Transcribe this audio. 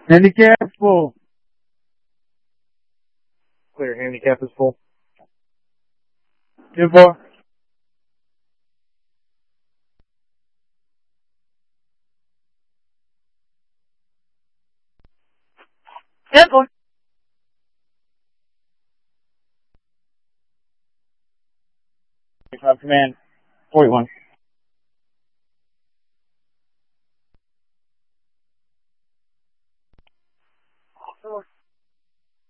Handicap full. Clear, handicap is full. 2-4. Good boy. Command 41.